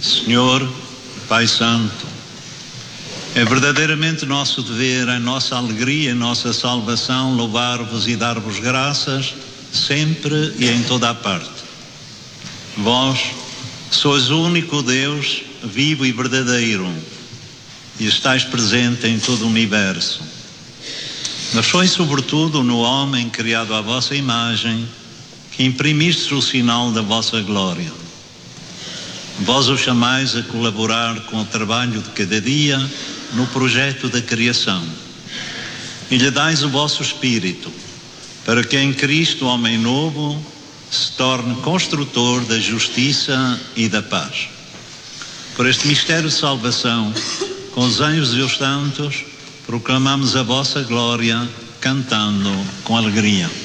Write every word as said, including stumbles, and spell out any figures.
Senhor, Pai Santo, é verdadeiramente nosso dever, a nossa alegria, a nossa salvação, louvar-vos e dar-vos graças, sempre e em toda a parte. Vós sois o único Deus, vivo e verdadeiro, e estáis presente em todo o universo. Mas sois sobretudo no homem criado à vossa imagem, que imprimistes o sinal da vossa glória. Vós o chamais a colaborar com o trabalho de cada dia no projeto da criação, e lhe dais o vosso Espírito, para que em Cristo, homem novo, se torne construtor da justiça e da paz. Por este mistério de salvação, com os anjos e os santos, proclamamos a vossa glória, cantando com alegria.